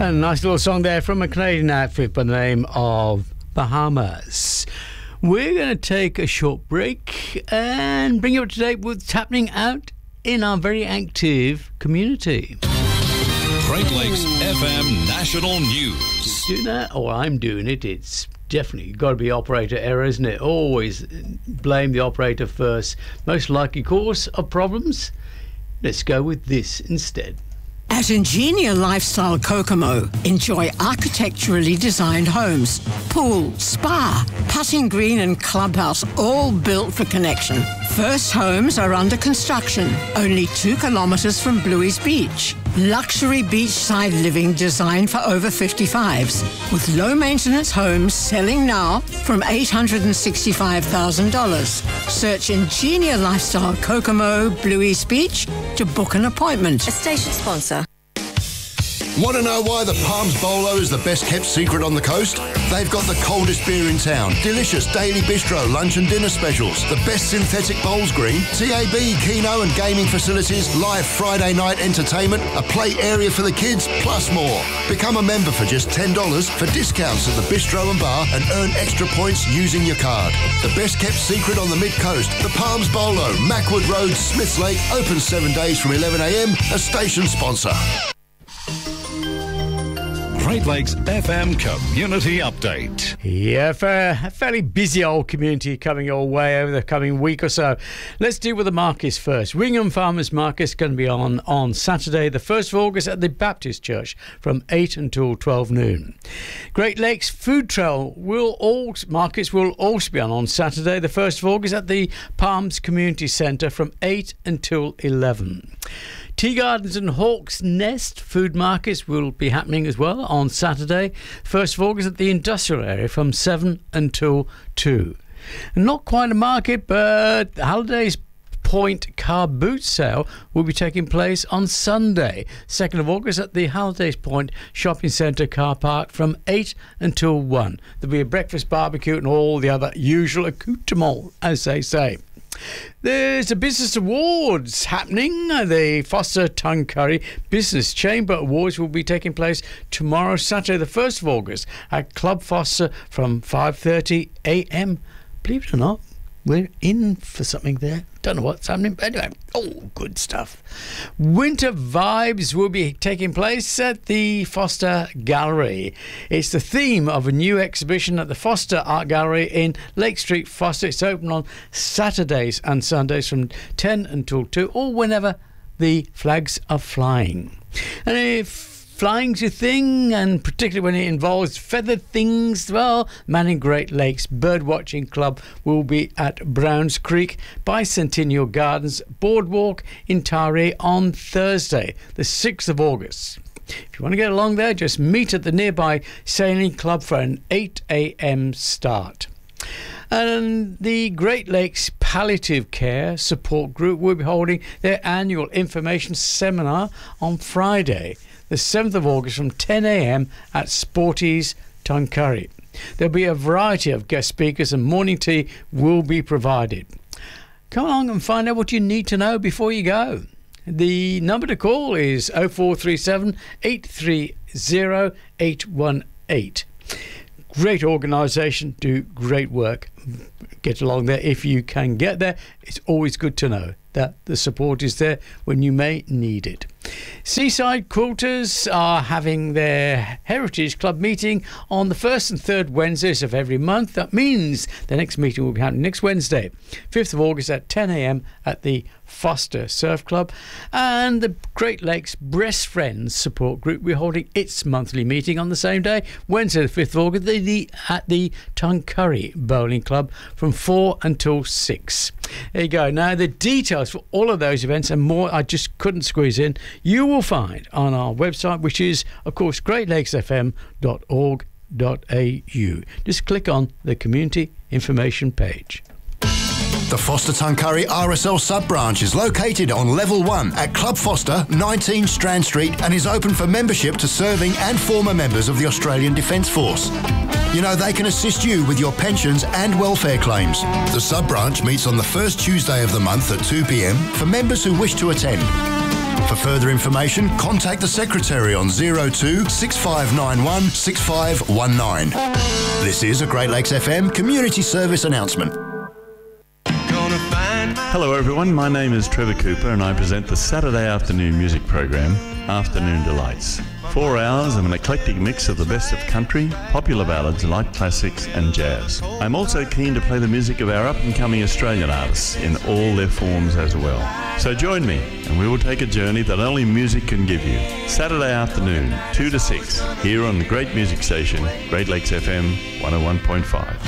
A nice little song there from a Canadian outfit by the name of Bahamas. We're going to take a short break and bring you up to date with what's happening out in our very active community. Great Lakes FM National News. Do that? Oh, I'm doing it. It's definitely got to be operator error, isn't it? Always blame the operator first. Most likely cause of problems? Let's go with this instead. At Ingenia Lifestyle Kokomo, enjoy architecturally designed homes, pool, spa, putting green and clubhouse, all built for connection. First homes are under construction, only 2 kilometres from Bluey's Beach. Luxury beachside living designed for over 55s, with low-maintenance homes selling now from $865,000. Search Ingenia Lifestyle Kokomo, Bluey's Beach to book an appointment. A station sponsor. Want to know why the Palms Bolo is the best kept secret on the coast? They've got the coldest beer in town, delicious daily bistro lunch and dinner specials, the best synthetic bowls green, TAB, Keno and gaming facilities, live Friday night entertainment, a play area for the kids, plus more. Become a member for just $10 for discounts at the bistro and bar and earn extra points using your card. The best kept secret on the mid-coast, the Palms Bolo, Mackwood Road, Smiths Lake, open 7 days from 11 a.m, a station sponsor. Great Lakes FM Community Update. Yeah, a fairly busy old community coming your way over the coming week or so. Let's deal with the markets first. Wingham Farmers Market is going to be on Saturday, the 1st of August at the Baptist Church from 8 until 12 noon. Great Lakes Food Trail markets will also be on Saturday, the 1st of August at the Palms Community Centre from 8 until 11. Tea Gardens and Hawk's Nest food markets will be happening as well on Saturday, 1st of August at the industrial area from 7 until 2. Not quite a market, but Halliday's Point car boot sale will be taking place on Sunday, 2nd of August at the Halliday's Point Shopping Centre car park from 8 until 1. There'll be a breakfast barbecue and all the other usual accoutrements, as they say. There's a business awards happening. The Foster Tuncurry Business Chamber Awards will be taking place tomorrow, Saturday, the 1st of August at Club Foster from 5:30 a.m. Believe it or not, we're in for something there. Don't know what's happening, but anyway, good stuff. Winter Vibes will be taking place at the Foster Gallery. It's the theme of a new exhibition at the Foster Art Gallery in Lake Street, Foster. It's open on Saturdays and Sundays from 10 until 2, or whenever the flags are flying. And if flying's your thing, and particularly when it involves feathered things, well, Manning Great Lakes Birdwatching Club will be at Browns Creek Bicentennial Gardens Boardwalk in Taree on Thursday, the 6th of August. If you want to get along there, just meet at the nearby Sailing Club for an 8 a.m. start. And the Great Lakes Palliative Care Support Group will be holding their annual information seminar on Friday, the 7th of August from 10 a.m. at Sporties Tuncurry. There'll be a variety of guest speakers and morning tea will be provided. Come along and find out what you need to know before you go. The number to call is 0437 830 818. Great organisation, do great work. Get along there if you can get there. It's always good to know that the support is there when you may need it. Seaside Quilters are having their Heritage Club meeting on the 1st and 3rd Wednesdays of every month. That means the next meeting will be happening next Wednesday, 5th of August at 10 a.m. at the Foster Surf Club. And the Great Lakes Breast Friends Support Group will be holding its monthly meeting on the same day, Wednesday the 5th of August at the Tuncurry Bowling Club from 4 until 6. There you go. Now the details for all of those events and more I just couldn't squeeze in, you will find on our website, which is of course greatlakesfm.org.au. Just click on the community information page. The Foster Tuncurry RSL sub-branch is located on Level 1 at Club Foster, 19 Strand Street, and is open for membership to serving and former members of the Australian Defence Force. You know, they can assist you with your pensions and welfare claims. The sub-branch meets on the first Tuesday of the month at 2 p.m. for members who wish to attend. For further information, contact the Secretary on 02 6591 6519. This is a Great Lakes FM community service announcement. Hello everyone, my name is Trevor Cooper and I present the Saturday afternoon music program, Afternoon Delights. 4 hours of an eclectic mix of the best of country, popular ballads, light classics and jazz. I'm also keen to play the music of our up-and-coming Australian artists in all their forms as well. So join me and we will take a journey that only music can give you. Saturday afternoon, 2 to 6, here on the great music station, Great Lakes FM 101.5.